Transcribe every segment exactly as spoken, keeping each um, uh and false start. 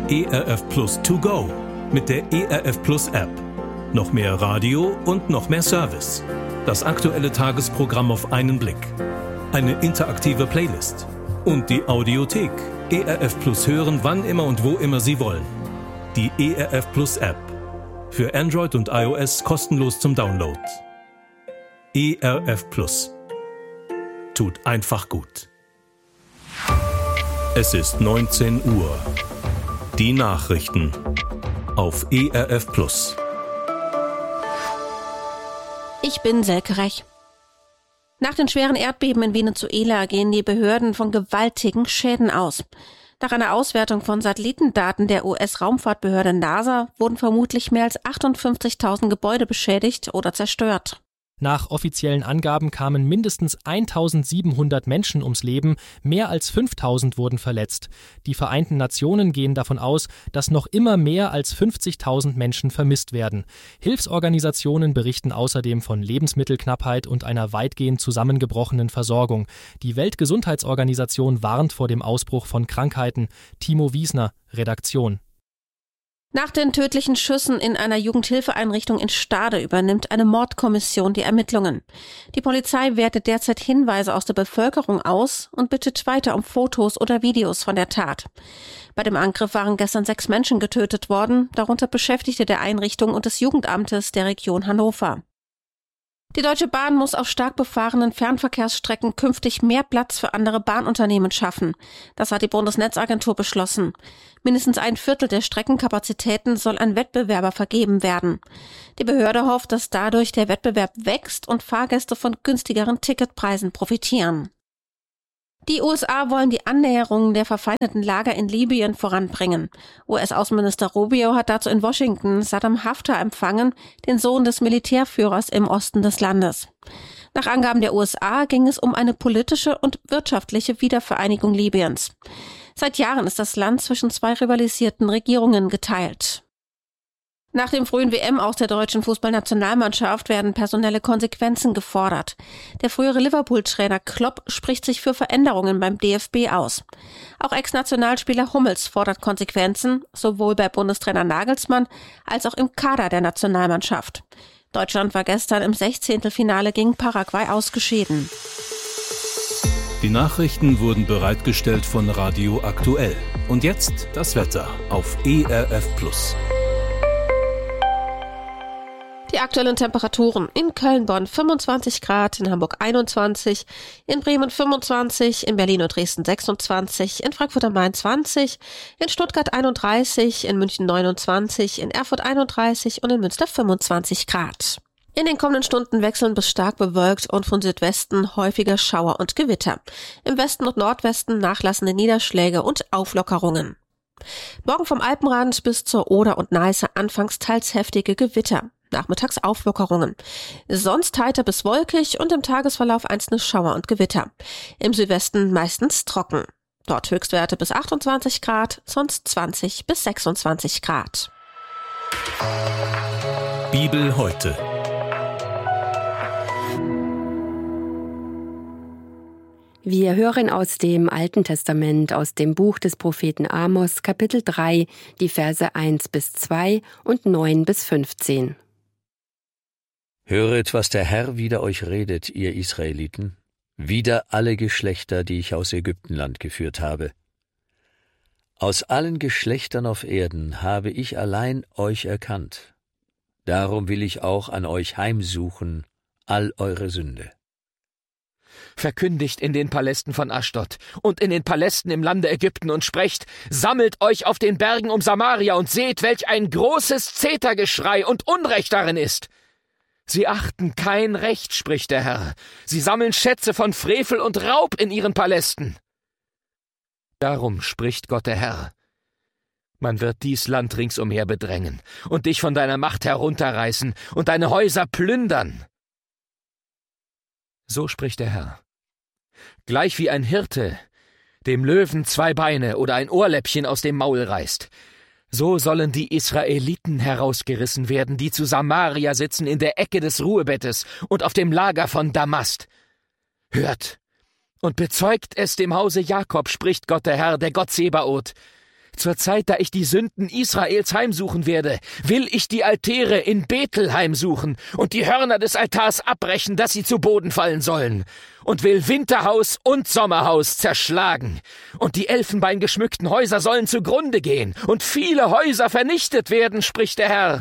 E R F Plus To Go mit der E R F Plus App. Noch mehr Radio und noch mehr Service. Das aktuelle Tagesprogramm auf einen Blick. Eine interaktive Playlist. Und die Audiothek. E R F Plus hören, wann immer und wo immer Sie wollen. Die E R F Plus App. Für Android und iOS kostenlos zum Download. E R F Plus. Tut einfach gut. Es ist neunzehn Uhr. Die Nachrichten auf E R F Plus. Ich bin Selke Rech. Nach den schweren Erdbeben in Venezuela gehen die Behörden von gewaltigen Schäden aus. Nach einer Auswertung von Satellitendaten der U S-Raumfahrtbehörde NASA wurden vermutlich mehr als achtundfünfzigtausend Gebäude beschädigt oder zerstört. Nach offiziellen Angaben kamen mindestens eintausendsiebenhundert Menschen ums Leben, mehr als fünftausend wurden verletzt. Die Vereinten Nationen gehen davon aus, dass noch immer mehr als fünfzigtausend Menschen vermisst werden. Hilfsorganisationen berichten außerdem von Lebensmittelknappheit und einer weitgehend zusammengebrochenen Versorgung. Die Weltgesundheitsorganisation warnt vor dem Ausbruch von Krankheiten. Timo Wiesner, Redaktion. Nach den tödlichen Schüssen in einer Jugendhilfeeinrichtung in Stade übernimmt eine Mordkommission die Ermittlungen. Die Polizei wertet derzeit Hinweise aus der Bevölkerung aus und bittet weiter um Fotos oder Videos von der Tat. Bei dem Angriff waren gestern sechs Menschen getötet worden, darunter Beschäftigte der Einrichtung und des Jugendamtes der Region Hannover. Die Deutsche Bahn muss auf stark befahrenen Fernverkehrsstrecken künftig mehr Platz für andere Bahnunternehmen schaffen. Das hat die Bundesnetzagentur beschlossen. Mindestens ein Viertel der Streckenkapazitäten soll an Wettbewerber vergeben werden. Die Behörde hofft, dass dadurch der Wettbewerb wächst und Fahrgäste von günstigeren Ticketpreisen profitieren. Die U S A wollen die Annäherung der verfeindeten Lager in Libyen voranbringen. U S-Außenminister Rubio hat dazu in Washington Saddam Haftar empfangen, den Sohn des Militärführers im Osten des Landes. Nach Angaben der U S A ging es um eine politische und wirtschaftliche Wiedervereinigung Libyens. Seit Jahren ist das Land zwischen zwei rivalisierten Regierungen geteilt. Nach dem frühen W M aus der deutschen Fußballnationalmannschaft werden personelle Konsequenzen gefordert. Der frühere Liverpool-Trainer Klopp spricht sich für Veränderungen beim D F B aus. Auch Ex-Nationalspieler Hummels fordert Konsequenzen, sowohl bei Bundestrainer Nagelsmann als auch im Kader der Nationalmannschaft. Deutschland war gestern im Sechzehntelfinale gegen Paraguay ausgeschieden. Die Nachrichten wurden bereitgestellt von Radio Aktuell. Und jetzt das Wetter auf E R F Plus. Die aktuellen Temperaturen: in Köln-Bonn fünfundzwanzig Grad, in Hamburg einundzwanzig, in Bremen fünfundzwanzig, in Berlin und Dresden sechsundzwanzig, in Frankfurt am Main zwanzig, in Stuttgart einunddreißig, in München neunundzwanzig, in Erfurt einunddreißig und in Münster fünfundzwanzig Grad. In den kommenden Stunden wechseln bis stark bewölkt und von Südwesten häufiger Schauer und Gewitter. Im Westen und Nordwesten nachlassende Niederschläge und Auflockerungen. Morgen vom Alpenrand bis zur Oder und Neiße anfangs teils heftige Gewitter. Nachmittags Auflockerungen. Sonst heiter bis wolkig und im Tagesverlauf einzelne Schauer und Gewitter. Im Südwesten meistens trocken. Dort Höchstwerte bis achtundzwanzig Grad, sonst zwanzig bis sechsundzwanzig Grad. Bibel heute. Wir hören aus dem Alten Testament, aus dem Buch des Propheten Amos, Kapitel drei, die Verse eins bis zwei und neun bis fünfzehn. Höret, was der Herr wider euch redet, ihr Israeliten, wider alle Geschlechter, die ich aus Ägyptenland geführt habe. Aus allen Geschlechtern auf Erden habe ich allein euch erkannt. Darum will ich auch an euch heimsuchen all eure Sünde. Verkündigt in den Palästen von Aschdod und in den Palästen im Lande Ägypten und sprecht, sammelt euch auf den Bergen um Samaria und seht, welch ein großes Zetergeschrei und Unrecht darin ist. Sie achten kein Recht, spricht der Herr. Sie sammeln Schätze von Frevel und Raub in ihren Palästen. Darum spricht Gott der Herr. Man wird dies Land ringsumher bedrängen und dich von deiner Macht herunterreißen und deine Häuser plündern. So spricht der Herr. Gleich wie ein Hirte dem Löwen zwei Beine oder ein Ohrläppchen aus dem Maul reißt, so sollen die Israeliten herausgerissen werden, die zu Samaria sitzen in der Ecke des Ruhebettes und auf dem Lager von Damast. Hört und bezeugt es dem Hause Jakob, spricht Gott der Herr, der Gott Sebaoth. Zur Zeit, da ich die Sünden Israels heimsuchen werde, will ich die Altäre in Bethel heimsuchen und die Hörner des Altars abbrechen, dass sie zu Boden fallen sollen, und will Winterhaus und Sommerhaus zerschlagen, und die elfenbeingeschmückten Häuser sollen zugrunde gehen und viele Häuser vernichtet werden, spricht der Herr.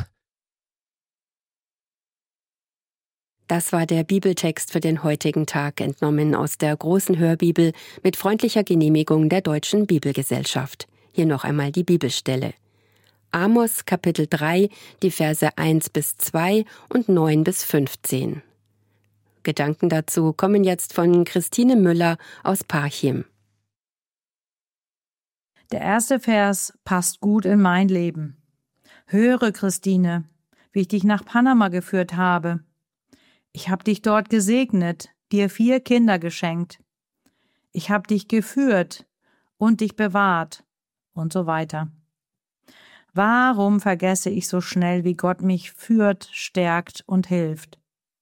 Das war der Bibeltext für den heutigen Tag, entnommen aus der großen Hörbibel mit freundlicher Genehmigung der Deutschen Bibelgesellschaft. Hier noch einmal die Bibelstelle. Amos Kapitel drei, die Verse eins bis zwei und neun bis fünfzehn. Gedanken dazu kommen jetzt von Christine Müller aus Parchim. Der erste Vers passt gut in mein Leben. Höre, Christine, wie ich dich nach Panama geführt habe. Ich habe dich dort gesegnet, dir vier Kinder geschenkt. Ich habe dich geführt und dich bewahrt und so weiter. Warum vergesse ich so schnell, wie Gott mich führt, stärkt und hilft?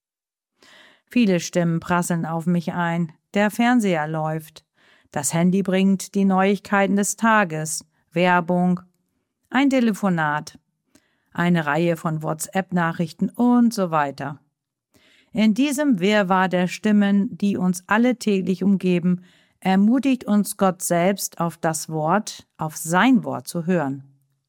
Viele Stimmen prasseln auf mich ein. Der Fernseher läuft. Das Handy bringt die Neuigkeiten des Tages, Werbung, ein Telefonat, eine Reihe von WhatsApp-Nachrichten und so weiter. In diesem Wirrwarr der Stimmen, die uns alle täglich umgeben, ermutigt uns Gott selbst, auf das Wort, auf sein Wort zu hören.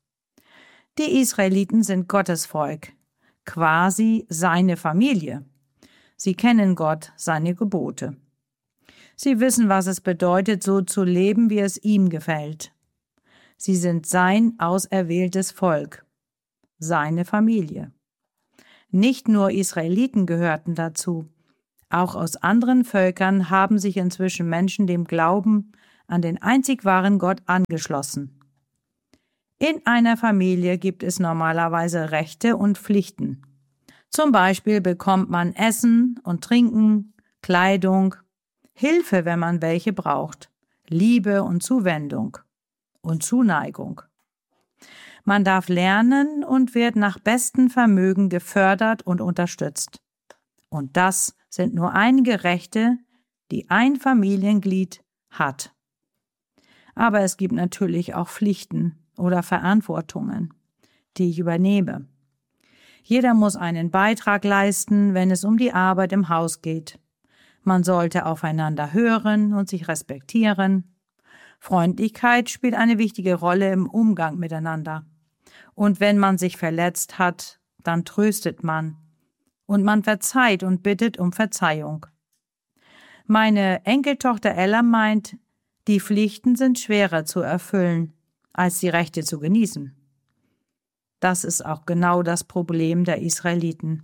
Die Israeliten sind Gottes Volk, quasi seine Familie. Sie kennen Gott, seine Gebote. Sie wissen, was es bedeutet, so zu leben, wie es ihm gefällt. Sie sind sein auserwähltes Volk, seine Familie. Nicht nur Israeliten gehörten dazu. Auch aus anderen Völkern haben sich inzwischen Menschen dem Glauben an den einzig wahren Gott angeschlossen. In einer Familie gibt es normalerweise Rechte und Pflichten. Zum Beispiel bekommt man Essen und Trinken, Kleidung, Hilfe, wenn man welche braucht, Liebe und Zuwendung und Zuneigung. Man darf lernen und wird nach bestem Vermögen gefördert und unterstützt. Und das sind nur einige Rechte, die ein Familienglied hat. Aber es gibt natürlich auch Pflichten oder Verantwortungen, die ich übernehme. Jeder muss einen Beitrag leisten, wenn es um die Arbeit im Haus geht. Man sollte aufeinander hören und sich respektieren. Freundlichkeit spielt eine wichtige Rolle im Umgang miteinander. Und wenn man sich verletzt hat, dann tröstet man. Und man verzeiht und bittet um Verzeihung. Meine Enkeltochter Ella meint, die Pflichten sind schwerer zu erfüllen, als die Rechte zu genießen. Das ist auch genau das Problem der Israeliten.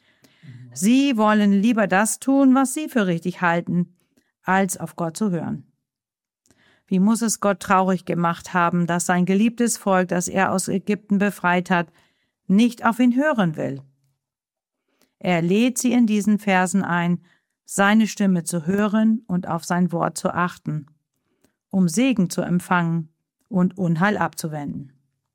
Sie wollen lieber das tun, was sie für richtig halten, als auf Gott zu hören. Wie muss es Gott traurig gemacht haben, dass sein geliebtes Volk, das er aus Ägypten befreit hat, nicht auf ihn hören will. Er lädt sie in diesen Versen ein, seine Stimme zu hören und auf sein Wort zu achten, um Segen zu empfangen und Unheil abzuwenden.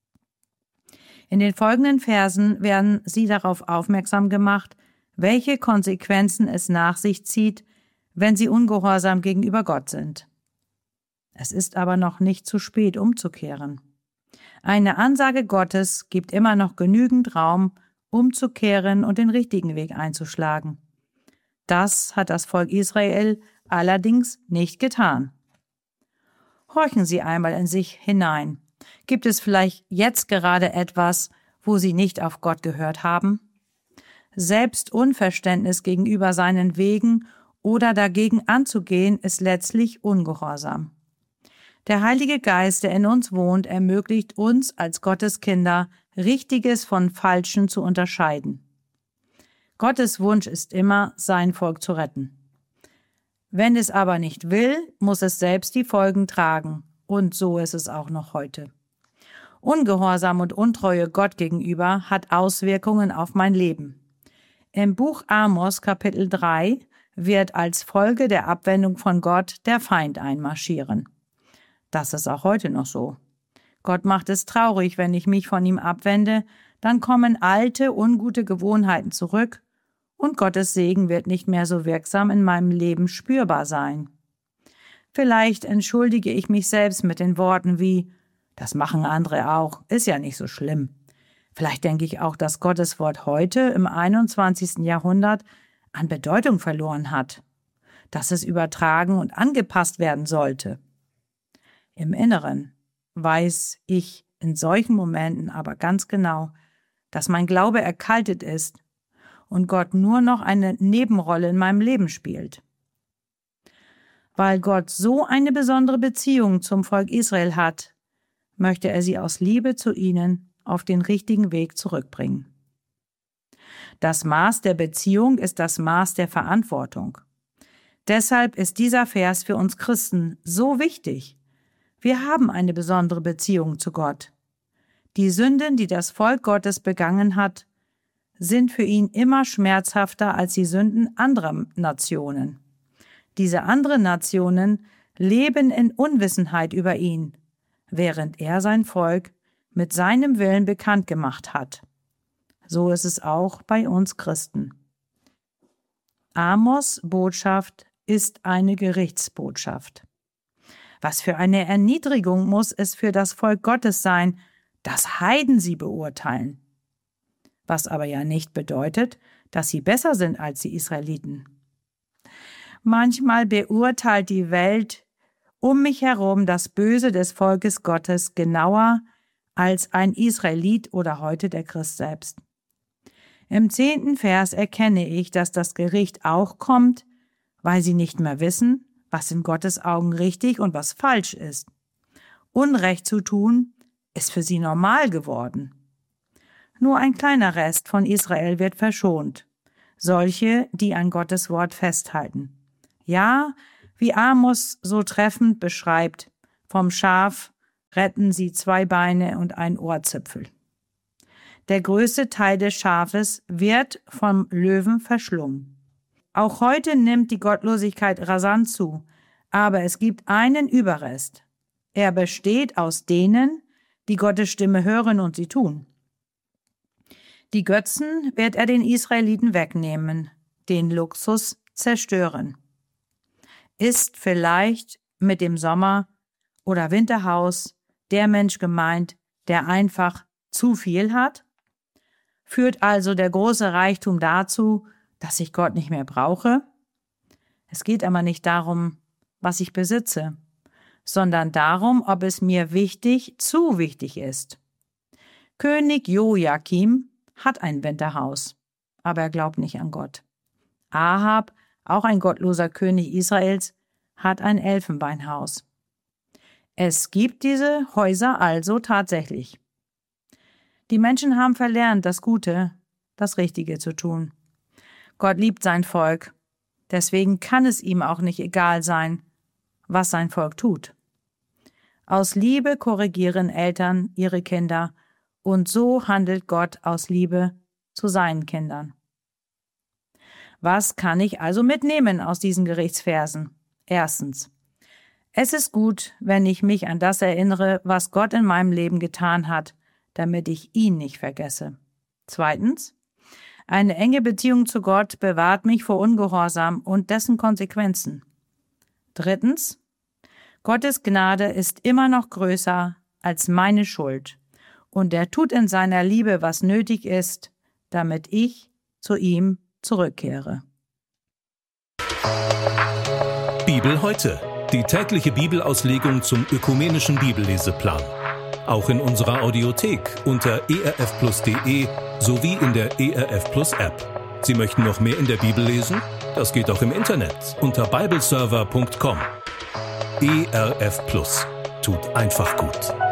In den folgenden Versen werden sie darauf aufmerksam gemacht, welche Konsequenzen es nach sich zieht, wenn sie ungehorsam gegenüber Gott sind. Es ist aber noch nicht zu spät, umzukehren. Eine Ansage Gottes gibt immer noch genügend Raum, umzukehren und den richtigen Weg einzuschlagen. Das hat das Volk Israel allerdings nicht getan. Horchen Sie einmal in sich hinein. Gibt es vielleicht jetzt gerade etwas, wo Sie nicht auf Gott gehört haben? Selbst Unverständnis gegenüber seinen Wegen oder dagegen anzugehen, ist letztlich Ungehorsam. Der Heilige Geist, der in uns wohnt, ermöglicht uns als Gottes Kinder, Richtiges von Falschen zu unterscheiden. Gottes Wunsch ist immer, sein Volk zu retten. Wenn es aber nicht will, muss es selbst die Folgen tragen. Und so ist es auch noch heute. Ungehorsam und Untreue Gott gegenüber hat Auswirkungen auf mein Leben. Im Buch Amos Kapitel drei wird als Folge der Abwendung von Gott der Feind einmarschieren. Das ist auch heute noch so. Gott macht es traurig, wenn ich mich von ihm abwende, dann kommen alte, ungute Gewohnheiten zurück und Gottes Segen wird nicht mehr so wirksam in meinem Leben spürbar sein. Vielleicht entschuldige ich mich selbst mit den Worten wie: Das machen andere auch, ist ja nicht so schlimm. Vielleicht denke ich auch, dass Gottes Wort heute im einundzwanzigsten Jahrhundert an Bedeutung verloren hat, dass es übertragen und angepasst werden sollte. Im Inneren weiß ich in solchen Momenten aber ganz genau, dass mein Glaube erkaltet ist und Gott nur noch eine Nebenrolle in meinem Leben spielt. Weil Gott so eine besondere Beziehung zum Volk Israel hat, möchte er sie aus Liebe zu ihnen auf den richtigen Weg zurückbringen. Das Maß der Beziehung ist das Maß der Verantwortung. Deshalb ist dieser Vers für uns Christen so wichtig. Wir haben eine besondere Beziehung zu Gott. Die Sünden, die das Volk Gottes begangen hat, sind für ihn immer schmerzhafter als die Sünden anderer Nationen. Diese anderen Nationen leben in Unwissenheit über ihn, während er sein Volk mit seinem Willen bekannt gemacht hat. So ist es auch bei uns Christen. Amos' Botschaft ist eine Gerichtsbotschaft. Was für eine Erniedrigung muss es für das Volk Gottes sein, dass Heiden sie beurteilen. Was aber ja nicht bedeutet, dass sie besser sind als die Israeliten. Manchmal beurteilt die Welt um mich herum das Böse des Volkes Gottes genauer als ein Israelit oder heute der Christ selbst. Im zehnten Vers erkenne ich, dass das Gericht auch kommt, weil sie nicht mehr wissen, was in Gottes Augen richtig und was falsch ist. Unrecht zu tun, ist für sie normal geworden. Nur ein kleiner Rest von Israel wird verschont, solche, die an Gottes Wort festhalten. Ja, wie Amos so treffend beschreibt, vom Schaf retten sie zwei Beine und ein Ohrzipfel. Der größte Teil des Schafes wird vom Löwen verschlungen. Auch heute nimmt die Gottlosigkeit rasant zu, aber es gibt einen Überrest. Er besteht aus denen, die Gottes Stimme hören und sie tun. Die Götzen wird er den Israeliten wegnehmen, den Luxus zerstören. Ist vielleicht mit dem Sommer- oder Winterhaus der Mensch gemeint, der einfach zu viel hat? Führt also der große Reichtum dazu, dass ich Gott nicht mehr brauche? Es geht aber nicht darum, was ich besitze, sondern darum, ob es mir wichtig, zu wichtig ist. König Joachim hat ein Winterhaus, aber er glaubt nicht an Gott. Ahab, auch ein gottloser König Israels, hat ein Elfenbeinhaus. Es gibt diese Häuser also tatsächlich. Die Menschen haben verlernt, das Gute, das Richtige zu tun. Gott liebt sein Volk, deswegen kann es ihm auch nicht egal sein, was sein Volk tut. Aus Liebe korrigieren Eltern ihre Kinder, und so handelt Gott aus Liebe zu seinen Kindern. Was kann ich also mitnehmen aus diesen Gerichtsversen? Erstens: Es ist gut, wenn ich mich an das erinnere, was Gott in meinem Leben getan hat, damit ich ihn nicht vergesse. Zweitens: Eine enge Beziehung zu Gott bewahrt mich vor Ungehorsam und dessen Konsequenzen. Drittens: Gottes Gnade ist immer noch größer als meine Schuld, und er tut in seiner Liebe, was nötig ist, damit ich zu ihm zurückkehre. Bibel heute, die tägliche Bibelauslegung zum ökumenischen Bibelleseplan. Auch in unserer Audiothek unter e r f plus punkt d e sowie in der E R F Plus App. Sie möchten noch mehr in der Bibel lesen? Das geht auch im Internet unter bibleserver punkt com. E R F Plus tut einfach gut.